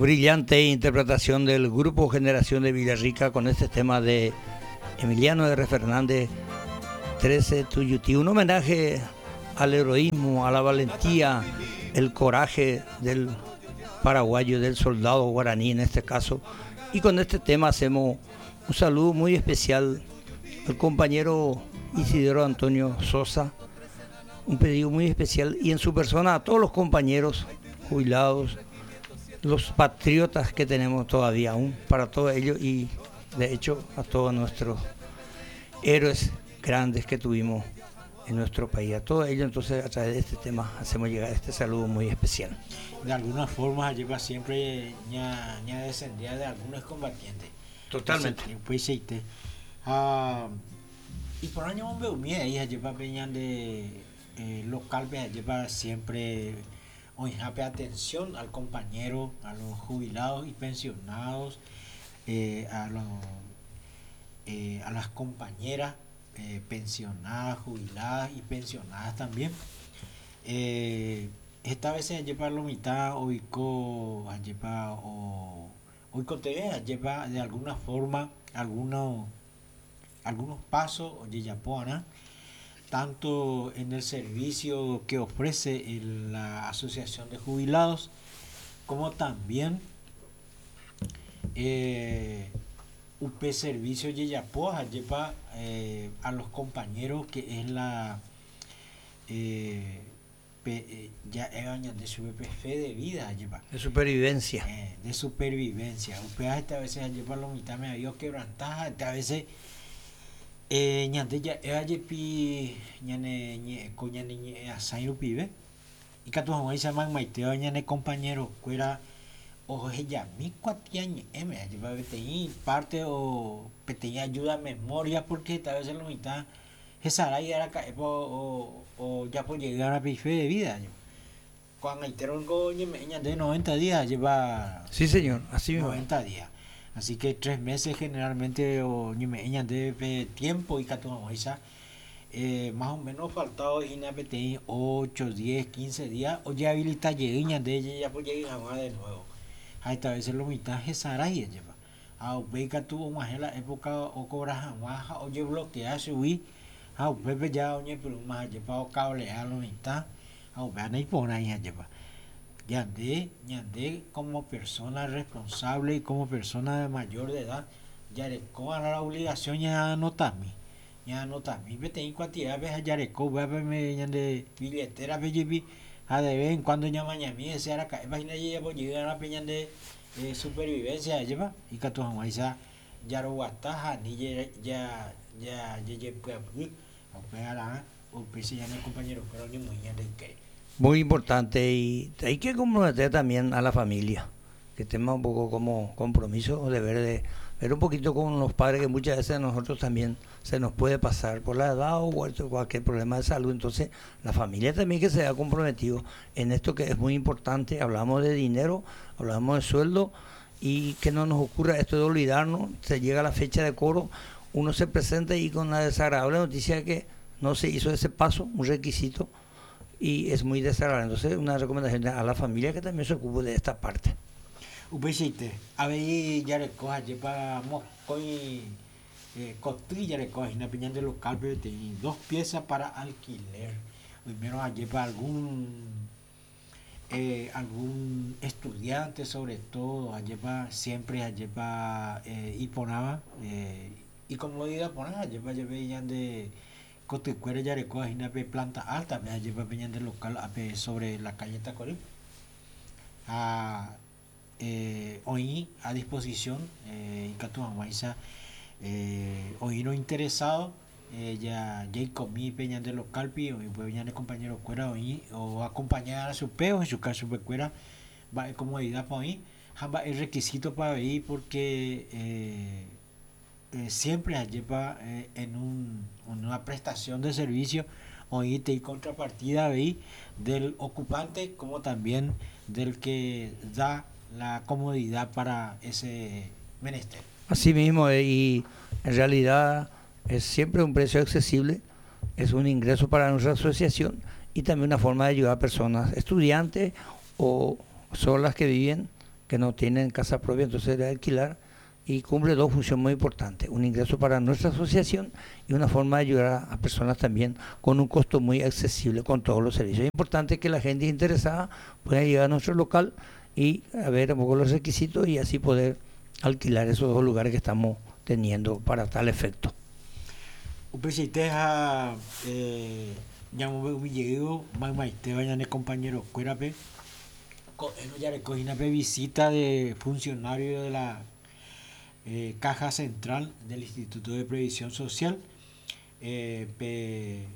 Brillante interpretación del grupo Generación de Villarrica con este tema de Emiliano R. Fernández, 13 Tuyutí. Un homenaje al heroísmo, a la valentía, el coraje del paraguayo, del soldado guaraní en este caso. Y con este tema hacemos un saludo muy especial al compañero Isidoro Antonio Sosa, un pedido muy especial, y en su persona a todos los compañeros jubilados, los patriotas que tenemos todavía aún, para todos ellos, y de hecho a todos nuestros héroes grandes que tuvimos en nuestro país. A todos ellos, entonces, a través de este tema hacemos llegar este saludo muy especial. De alguna forma lleva siempre ña descendía de algunos combatientes. Totalmente. Pues sí, y por año hombre humilde ahí lleva peñan de local, lleva siempre atención al compañero, a los jubilados y pensionados, a las compañeras pensionadas, jubiladas y pensionadas también. Esta vez se lleva la mitad hoy te lleva de alguna forma algunos pasos o yapoana, tanto en el servicio que ofrece la Asociación de Jubilados, como también UP Servicio Yeyapoa lleva a los compañeros, que es la ya de su PF de vida lleva de supervivencia, UPA esta vez lleva la mitad me había quebrantada, esta vez ñante ya yepi ñane coña ni asairu pibe y catu hoy se llaman maiteo ñane compañero cuera o ella mi cuatiañe me lleva PTI parte o PTI ayuda a memoria, porque esta vez la mitad esa era o ya por llegar a PF de vida yo cuando itero coña de 90 días lleva. Sí señor, así 90 días. Así que 3 meses generalmente o de tiempo y más o menos faltado y 8, 10, 15 días o ya habilita lleguiña de ella ya pues lleguin jamás de nuevo. A esta vez lo mitad es Saray lleva. A Ubeca tuvo más en la época o cobra jamás o yo bloquea subí. A Ubeca ya oye pero más lleva o cable a lo mitad. A Ubeca no hay por ahí lleva. Ñandé como persona responsable y como persona de mayor de edad, yareco a la obligación ya anotami, vete en cuantía veces yareco, me ñande billetera BGB, a de vez en cuando ñamañami, ese era acá, imagina ya voy llegar a la peña de supervivencia, lleva, y que tu jamaiza yaroguataja, ni ya pues, o pese ya mi compañero, pero ni muy ñande que. Muy importante, y hay que comprometer también a la familia, que tenga un poco como compromiso o deber de ver un poquito con los padres, que muchas veces a nosotros también se nos puede pasar por la edad o cualquier problema de salud. Entonces la familia también que se ha comprometido en esto, que es muy importante. Hablamos de dinero, hablamos de sueldo, y que no nos ocurra esto de olvidarnos. Se llega la fecha de cobro, uno se presenta y con la desagradable noticia de que no se hizo ese paso, un requisito, y es muy desagradable. Entonces, una recomendación a la familia que también se ocupe de esta parte. Ubesite, a ver, ya recoja, lleva moscoy, costilla ya recoja, una piña de local, pero tiene 2 piezas para alquiler. Primero lleva algún estudiante, sobre todo, siempre lleva y ponaba, y comodidad ponaba, lleva ya de Cotecuera ya recoge una planta alta, me lleva peña del local sobre la calle Tacorí. Hoy a disposición, y Catuamaiza, hoy no interesado, ya comí peña del local, y peña de compañero cuera hoy, o acompañar a su peo, en su caso, cuera, va a comodidad para hoy, el requisito para ir, porque siempre lleva en una prestación de servicio y contrapartida del ocupante, como también del que da la comodidad para ese menester. Así mismo, y en realidad es siempre un precio accesible, es un ingreso para nuestra asociación y también una forma de ayudar a personas, estudiantes o solas que viven, que no tienen casa propia, entonces de alquilar, y cumple dos funciones muy importantes: un ingreso para nuestra asociación y una forma de ayudar a personas también con un costo muy accesible con todos los servicios. Es importante que la gente interesada pueda llegar a nuestro local y a ver un poco los requisitos y así poder alquilar esos dos lugares que estamos teniendo para tal efecto. Upesiteja llamo mi llegó maite vayan el compañero Cuerape ya recogí una visita de funcionario de la caja central del Instituto de Previsión Social del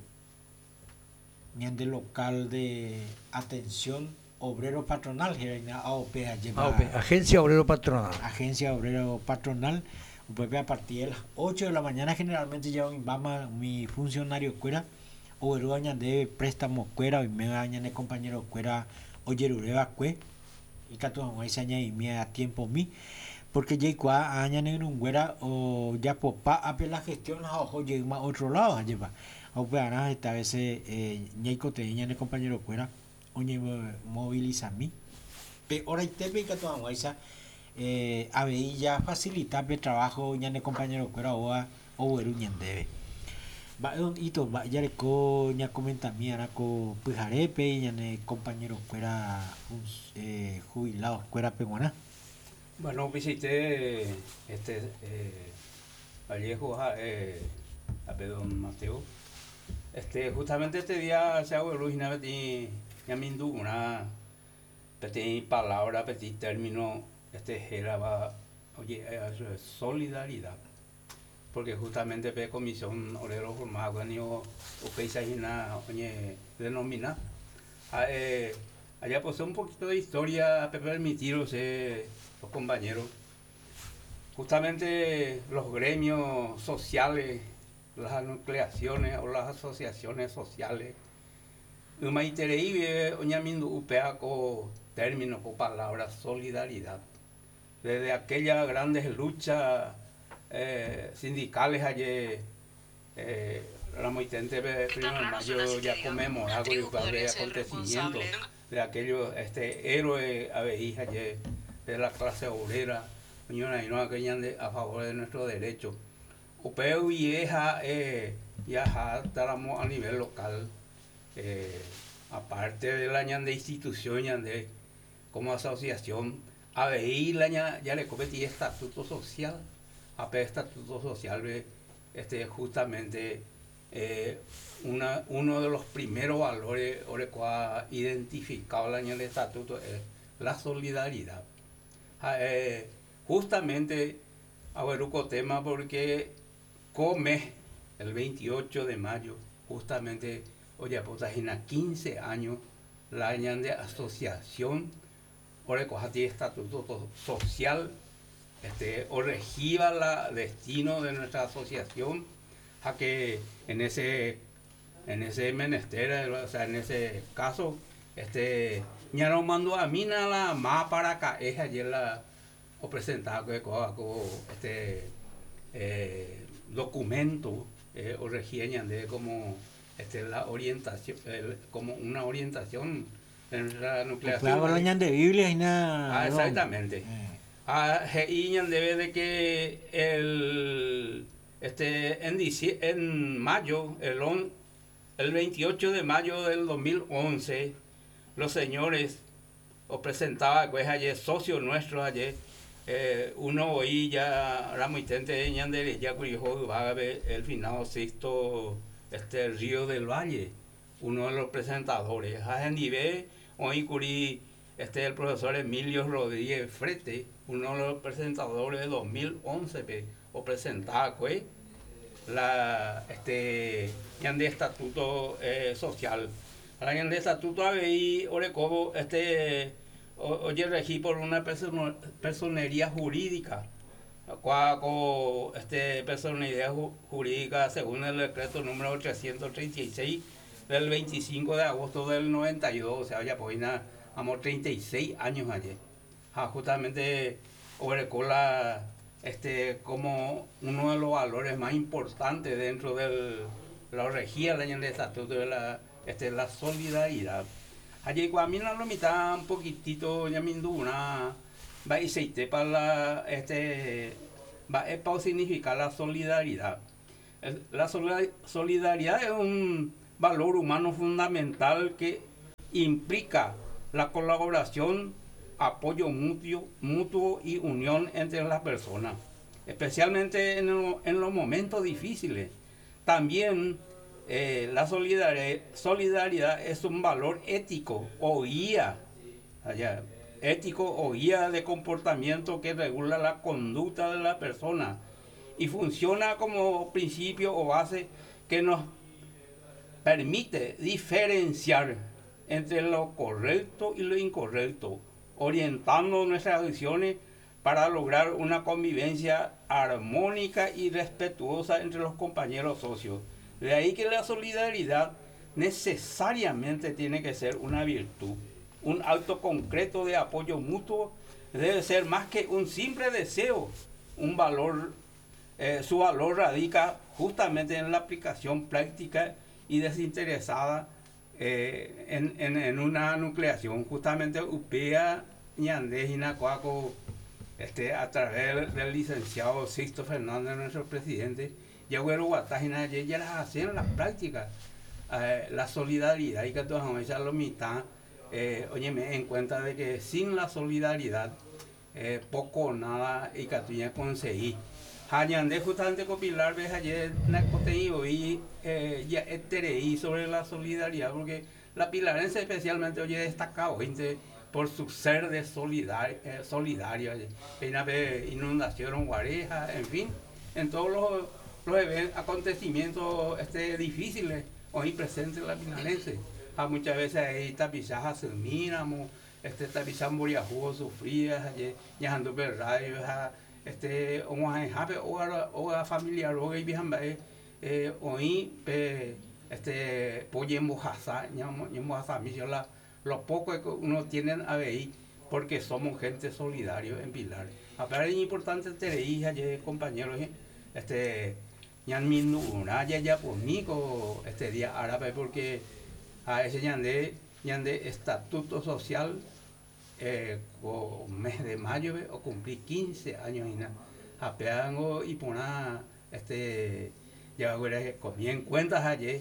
local de atención obrero patronal AOP, Agencia Obrero Patronal. Agencia Obrero Patronal. A partir de las 8 de la mañana generalmente ya mi funcionario Cuera o de préstamo Cuera y me dañan el compañero Cuera oyerureba Cue y que todos ahí se añadir a tiempo mi porque ya cua añan en un Cuera o ya popa a la gestión a ojo llega a otro lado lleva o pues esta vez ya coteña el compañero Cuera oye moviliza mi pero ahora y te ve que todos ahí a ver ya facilitar el trabajo ya el compañero Cuera o eruñan debe va y todo va ya le co ya comenta mía co pujarepe ya el compañero Cuera jubilado Cuera peguana. Bueno, visité Vallejo a don Mateo. Justamente este día se hago original y ya me indujo una palabra, petit término, era solidaridad. Porque justamente la comisión obrero formada con o paisajina denomina. Allá posee un poquito de historia para permitiros los compañeros. Justamente los gremios sociales, las nucleaciones o las asociaciones sociales, una increíble oñamindo upea con términos, con palabras, solidaridad. Desde aquellas grandes luchas sindicales ayer, la moitente primero de mayo ya conmemorado el acontecimiento de aquellos héroes abejas ayer de la clase obrera, a favor de nuestros derechos. Upeo vieja ya estábamos a nivel local, aparte de la de institución de como asociación, abeí ya le competí estatuto social. Estatuto social justamente uno de los primeros valores que ha identificado el estatuto es la solidaridad. Justamente averruco tema porque come el 28 de mayo justamente oye pues 15 años la año de asociación estatuto social o regiva el destino de nuestra asociación a que en ese menester, o sea, en ese caso, ya nos mandó a mí nada más para acá, es ayer la o presentado documento o regía de como la orientación, como una orientación en la nucleación. Hablan de Biblia y nada. Exactamente. Debe de que en mayo, el 28 de mayo del 2011, los señores os presentaba pues ayer socios nuestros ayer uno hoy ya era muy tente ya va a ver el finado Sixto Río del Valle, uno de los presentadores a nivel hoy curi el profesor Emilio Rodríguez Frete, uno de los presentadores de 2011 o presentaba pues la ya de estatuto social. La ya de estatuto ahí orecobo oye regí por una personería jurídica, personería jurídica según el decreto número 336 del 25 de agosto del 92, o sea, ya pues amo 36 años ayer. Justamente Orecola como uno de los valores más importantes dentro de la regía del estatuto de la solidaridad. Allí cuando a mí la mitad un poquitito ya me induna va y se te para va a significar la solidaridad. La solidaridad es un valor humano fundamental que implica la colaboración, apoyo mutuo y unión entre las personas, especialmente en los momentos difíciles. También la solidaridad es un valor ético o guía, de comportamiento que regula la conducta de la persona y funciona como principio o base que nos permite diferenciar entre lo correcto y lo incorrecto, orientando nuestras acciones para lograr una convivencia armónica y respetuosa entre los compañeros socios. De ahí que la solidaridad necesariamente tiene que ser una virtud. Un acto concreto de apoyo mutuo debe ser más que un simple deseo, un valor. Su valor radica justamente en la aplicación práctica y desinteresada en una nucleación. Justamente UPEA Ñandé Hinacuaco, a través del licenciado Sixto Fernández, nuestro presidente, ya las hacían en la práctica, la solidaridad y que todas la mitad, en cuenta de que sin la solidaridad poco o nada y que tú ya conseguí. Hañandé justamente con Pilar ves ayer y ya etereí sobre la solidaridad, porque la pilarense especialmente hoy destacado por su ser de solidario. En la inundación Guareja, en fin, en todos los acontecimientos difíciles hoy presentes en la pilarense. Muchas veces ahí tapizadas se miramos, tapizan moriajú sufridas, ya ando por radio, o familiar o hoy podemos hacer lo poco que uno tiene a ver porque somos gente solidaria en Pilar. Aparte es importante tener compañeros ya por mí día árabe porque a ese ñande estatuto social con mes de mayo o cumplí 15 años y nada apeango y pona ya comí en cuentas ayer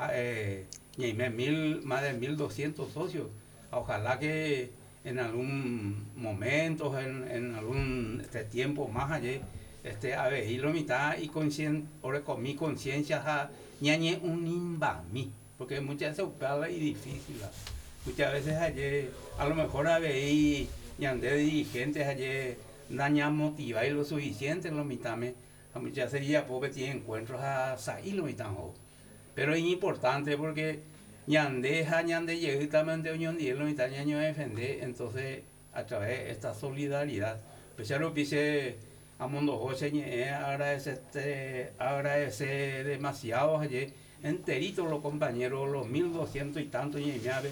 más de 1200 socios. Ojalá que en algún momento en algún tiempo más ayer a ver y lo mitad y ahora con mi conciencia ñañe un imbami porque muchas veces es difícil. Muchas veces ayer, a lo mejor a ver, ñandé dirigentes ayer, daña motiva y lo suficiente en los mitades. Muchas veces ya pobre tiene encuentros a salir los mitades. Pero es importante porque ñandé llega también unión y los mitades ñaño defender, entonces a través de esta solidaridad. Pues ya lo pise a Mundo José, agradece demasiado ayer, enteritos los compañeros, los 1200 y tantos ñañaves.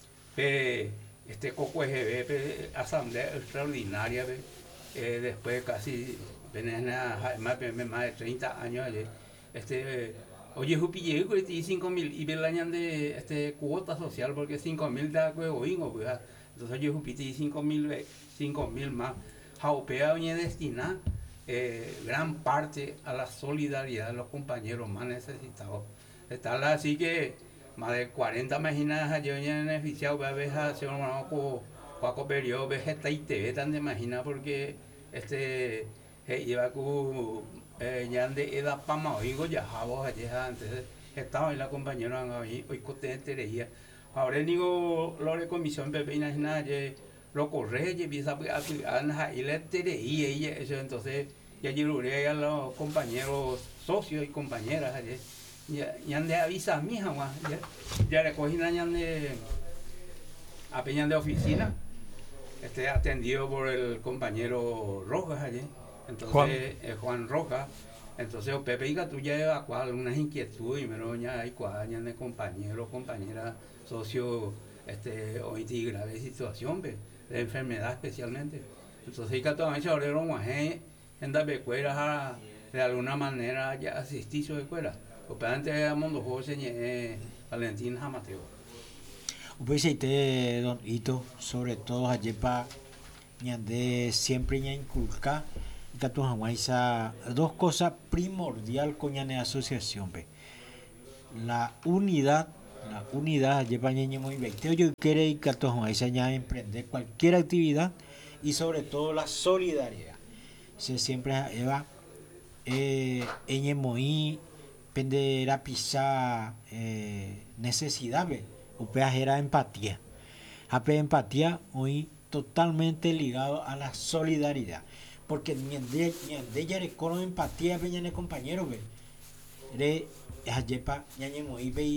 Coco EGB, asamblea extraordinaria, después casi más de 30 años ayer, oye, Jupille, 5.000 y velañan de cuota social, porque 5.000 da huevoingo, entonces oye, Jupille, 5.000 más, Jaupea, oye, destina gran parte a la solidaridad de los compañeros más necesitados. Está así que más de 40 máquinas ayer beneficiado a veces hace un poco periodo vegeta y te tan de máquina porque iba con ya de edad para oigo ya jabos ayer antes estaba en la compañera hoy cote tereía ahora digo lo de comisión pepe y nada lo corre y empieza a y le tereía y eso entonces ya llegué a los compañeros socios y compañeras ayer ya de avisa a mi hija ya recogí a peña de oficina atendido por el compañero Rojas allí entonces Juan Rojas entonces Pepe y tú ya a cual unas inquietudes y me lo hay cuadras de compañeros compañeras socios hoy de grave situación de enfermedad especialmente entonces que todo eso ahora lo en la escuela de alguna manera ya asistí a su escuela antes a Mundo José Valentín Jamateo. Pues don Hito, sobre todo ayer para ñande siempre ña inculca y catujahuaisa dos cosas primordial con ñane asociación ve. La unidad lleva ñeñe muy vecteo yo quiere y catujahuaisa ña emprender cualquier actividad y sobre todo la solidaridad. Se siempre eva eñemoí pendera pisar necesidad ve. Upea era empatía. Ape empatía hoy totalmente ligado a la solidaridad. Porque ñande ya recono empatía pe ñane compañero ve. Re ayepa ñañe moi ve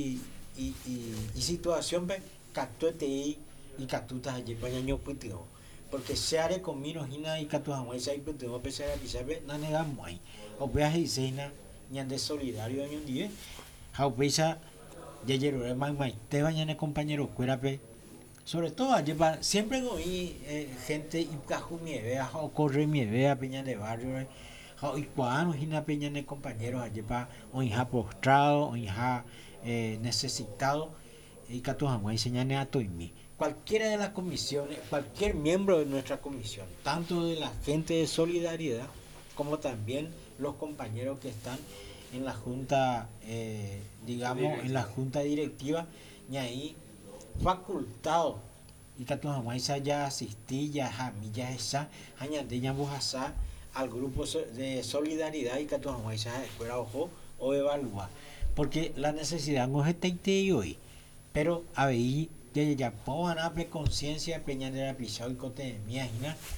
y situación ve catuete y catutas ayepa ñaño putio. Porque se haré con minos hina y catujamoi se hay putio pe se pisar ve na nega moi. Upea hiseina ñande solidario ñun die. Haupesa yeyero mai te bañane compañero cuerape. Sobre todo lleva siempre oí gente y caju mi vea o corre mi vea peña de barrio y cuando hina peña de compañeros lleva o hija postrado o hija necesitado y que tu jamás enseñan a tu y mí cualquiera de las comisiones, cualquier miembro de nuestra comisión, tanto de la gente de solidaridad como también los compañeros que están en la junta digamos en la junta directiva y ahí facultado y que tu jamás ya asistí ya jamás ya esa añade ya vos al grupo de solidaridad y que tu jamás escuela ojo o evalúa porque la necesidad no es este hoy pero a ver ya pongan a conciencia peña de la pisao y cote mía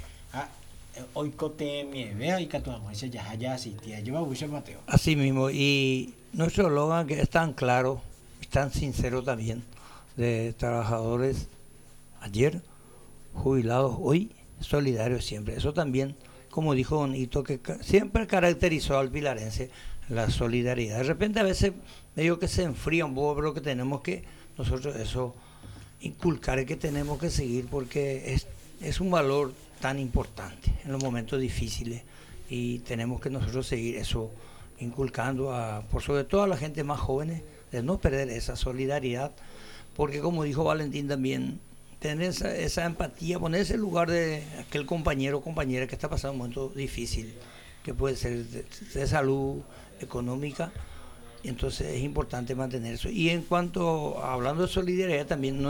hoy cote mi vea y que tu jamás ya haya asistía lleva mucho Mateo Así mismo, y nuestro eslogan que es tan claro, es tan sincero también, de trabajadores ayer, jubilados hoy, solidarios siempre. Eso también, como dijo Don Hito, que siempre caracterizó al pilarense la solidaridad. De repente a veces medio que se enfría un poco, pero que tenemos que nosotros eso inculcar, que tenemos que seguir porque es un valor tan importante en los momentos difíciles y tenemos que nosotros seguir eso inculcando por sobre todo a la gente más jóvenes de no perder esa solidaridad. Porque como dijo Valentín también, tener esa empatía, ponerse en el lugar de aquel compañero o compañera que está pasando un momento difícil, que puede ser de salud, económica, entonces es importante mantener eso. Y en cuanto, hablando de solidaridad, también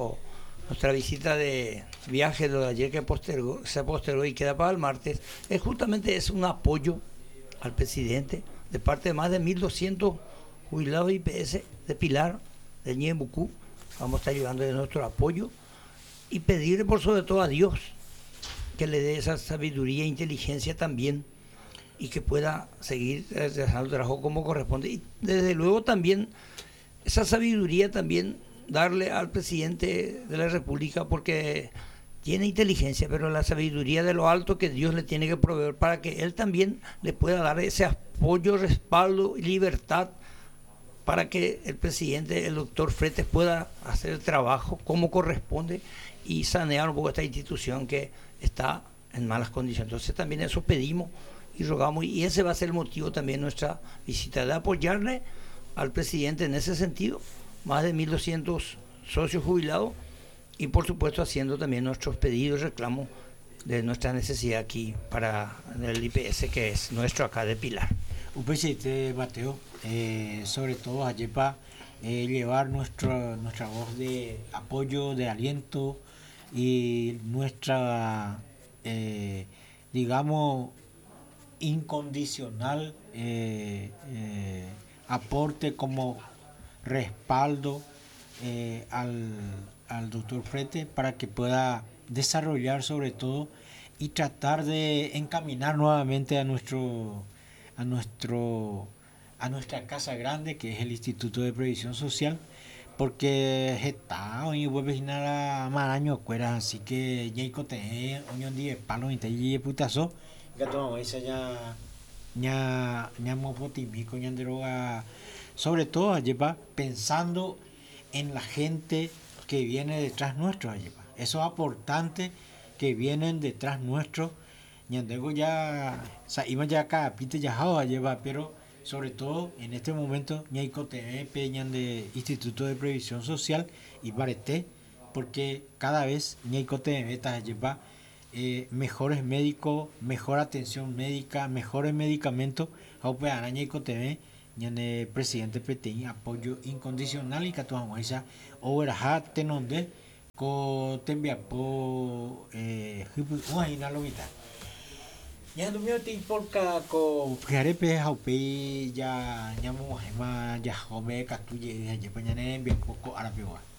nuestra visita de viaje de ayer que se postergó y queda para el martes, es un apoyo al presidente de parte de más de 1.200 jubilados IPS de Pilar, de Ñebucú. Vamos a estar ayudando de nuestro apoyo y pedirle por sobre todo a Dios que le dé esa sabiduría e inteligencia también y que pueda seguir realizando el trabajo como corresponde. Y desde luego también esa sabiduría también darle al presidente de la República porque tiene inteligencia, pero la sabiduría de lo alto que Dios le tiene que proveer para que él también le pueda dar ese apoyo, respaldo y libertad para que el presidente, el doctor Fretes, pueda hacer el trabajo como corresponde y sanear un poco esta institución que está en malas condiciones. Entonces también eso pedimos y rogamos, y ese va a ser el motivo también de nuestra visita, de apoyarle al presidente en ese sentido, más de 1.200 socios jubilados, y por supuesto haciendo también nuestros pedidos y reclamos de nuestra necesidad aquí para el IPS que es nuestro acá de Pilar. Un presidente Mateo, sobre todo ayer para llevar nuestra voz de apoyo, de aliento y nuestra, digamos, incondicional aporte como respaldo al doctor Frete para que pueda desarrollar sobre todo y tratar de encaminar nuevamente a nuestra casa grande que es el Instituto de Previsión Social porque está hoy vuelve a nada maraño cuera así que ya cote oñón die palo y putazo gato esa ya mopotimico ya droga sobre todo lleva pensando en la gente que viene detrás nuestro lleva esos aportantes que vienen detrás nuestro ñandego ya iba ya acá pite ya lleva pero sobre todo en este momento ñaicote peñan de Instituto de Previsión Social y Bareté porque cada vez ñaicote meta lleva mejores médicos, mejor atención médica, mejores medicamentos. Aupe araña y coteve, ñane presidente PTI, apoyo incondicional y catuamuesa, overha tenonde, co tembiapo, hipuina lobita. Ya no me oí porca co jarepe aupe ya ñamu ma ya jobe catuye ya pañane bien poco arapewa.